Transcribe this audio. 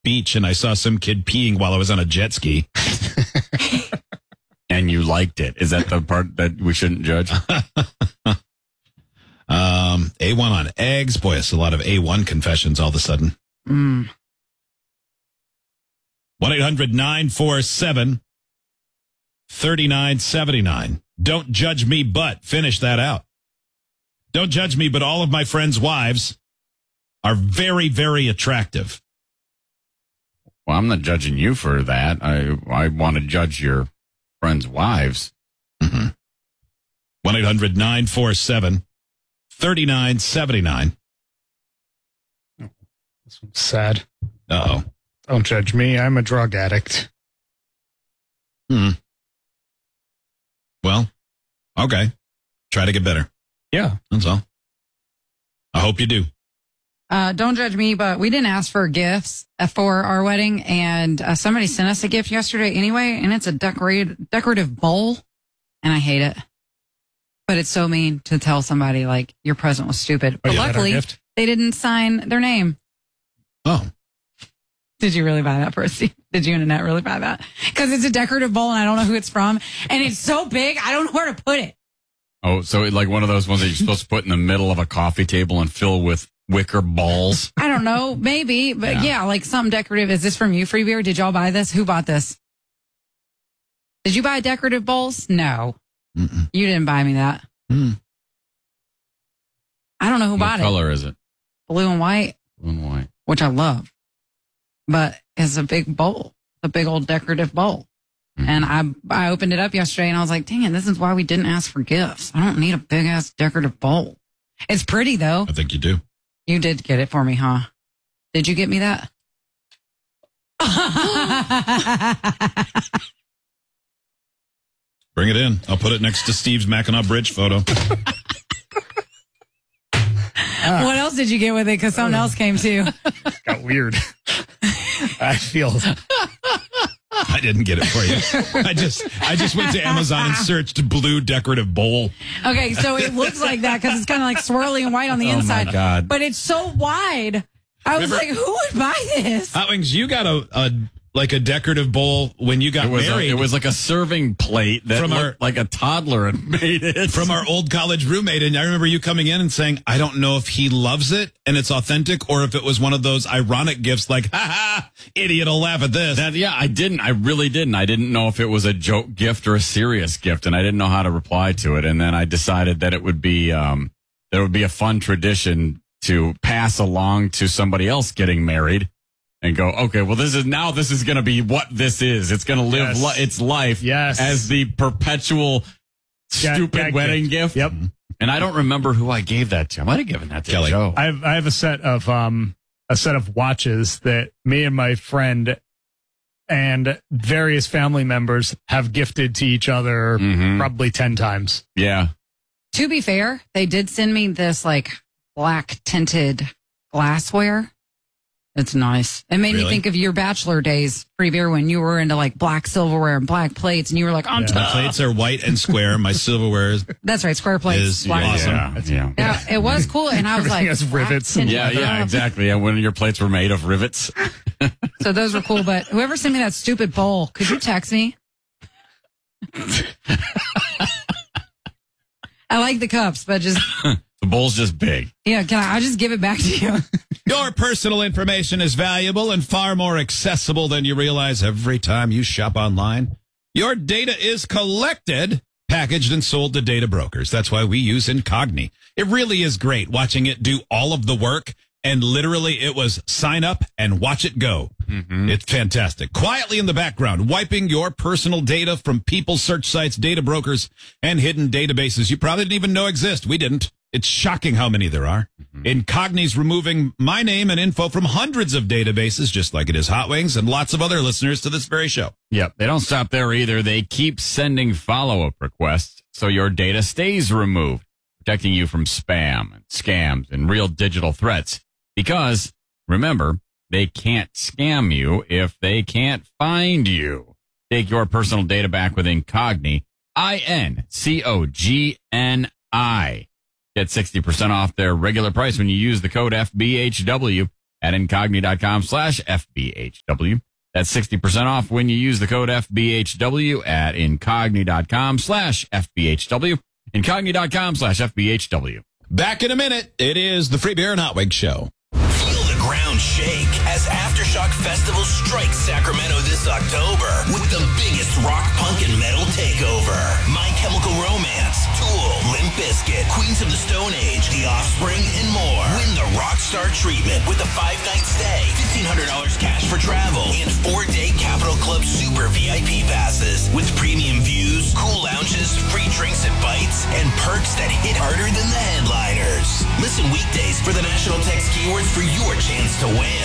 beach and I saw some kid peeing while I was on a jet ski. And you liked it. Is that the part that we shouldn't judge? A1 on eggs. Boy, it's a lot of A1 confessions all of a sudden. 1-800-947-3979. Don't judge me, but finish that out. Don't judge me, but all of my friends' wives are very, very attractive. Well, I'm not judging you for that. I want to judge your friends' wives. 1-800-947-3979. This one's sad. Uh-oh. Don't judge me. I'm a drug addict. Well, okay. Try to get better. Yeah. That's all. I hope you do. Don't judge me, but we didn't ask for gifts for our wedding, and somebody sent us a gift yesterday anyway, and it's a decorative bowl, and I hate it. But it's so mean to tell somebody, like, your present was stupid. But luckily, they didn't sign their name. Oh. Did you really buy that for us? Did you and Annette really buy that? Because it's a decorative bowl, and I don't know who it's from, and it's so big, I don't know where to put it. Oh, so like one of those ones that you're supposed to put in the middle of a coffee table and fill with wicker balls? I don't know, maybe, but yeah, like something decorative. Is this from you, Free Beer? Did y'all buy this? Who bought this? Did you buy decorative bowls? No. Mm-mm. You didn't buy me that. I don't know who bought it. What color is it? Blue and white. Blue and white. Which I love. But it's a big bowl. A big old decorative bowl. And I opened it up yesterday and I was like, dang it, this is why we didn't ask for gifts. I don't need a big ass decorative bowl. It's pretty though. I think you do. You did get it for me, huh? Did you get me that? Bring it in. I'll put it next to Steve's Mackinac Bridge photo. What else did you get with it? Because something else came too. Got weird. I feel... I didn't get it for you. I just went to Amazon and searched blue decorative bowl. Okay, so it looks like that because it's kind of like swirly and white on the inside. Oh, my God. But it's so wide. I was like, who would buy this? Hot Wings, you got a decorative bowl when you got married. It was like a serving plate that looked like a toddler had made it. From our old college roommate. And I remember you coming in and saying, I don't know if he loves it and it's authentic or if it was one of those ironic gifts like, ha ha, idiot will laugh at this. I didn't. I really didn't. I didn't know if it was a joke gift or a serious gift, and I didn't know how to reply to it. And then I decided that it would be a fun tradition to pass along to somebody else getting married. And go, okay, well, this is going to be what this is. It's going to live its life as the perpetual stupid wedding gift. Yep. And I don't remember who I gave that to. I might have given that to Kelly. Joe. I have a set of watches that me and my friend and various family members have gifted to each other probably 10 times. Yeah. To be fair, they did send me this like black tinted glassware. It's nice. It made me think of your bachelor days, Free Beer, when you were into like black silverware and black plates, and you were like, My plates are white and square. My silverware is that's right, square plates. Is awesome. Yeah, it was cool, and I was like, has rivets. Yeah, exactly. Yeah, when your plates were made of rivets. So those were cool. But whoever sent me that stupid bowl, could you text me? I like the cups, but just the bowl's just big. Yeah, I'll just give it back to you. Your personal information is valuable and far more accessible than you realize every time you shop online. Your data is collected, packaged, and sold to data brokers. That's why we use Incogni. It really is great watching it do all of the work, and literally it was sign up and watch it go. It's fantastic. Quietly in the background, wiping your personal data from people, search sites, data brokers, and hidden databases you probably didn't even know exist. We didn't. It's shocking how many there are. Incogni's removing my name and info from hundreds of databases, just like it is Hot Wings and lots of other listeners to this very show. Yep. They don't stop there either. They keep sending follow-up requests so your data stays removed, protecting you from spam and scams and real digital threats. Because, remember, they can't scam you if they can't find you. Take your personal data back with Incogni, INCOGNI. Get 60% off their regular price when you use the code FBHW. at incogni.com/FBHW. That's 60% off when you use the code FBHW at incogni.com/FBHW. Incogni.com/FBHW. Back in a minute. It is the Free Beer and Hot Wings Show. Feel the ground shake as Aftershock Festival strikes Sacramento this October with the biggest rock, punk, and metal takeover. My Chemical Romance, Tool, Limp Bizkit, Queens of the Stone Age, The Offspring, and more. Win the Rockstar treatment with a 5-night stay, $1,500 cash for travel, and 4-day Capitol Club Super VIP passes with premium views, cool lounges, free drinks and bites, and perks that hit harder than the headliners. Listen weekdays for the national text keywords for your chance to win.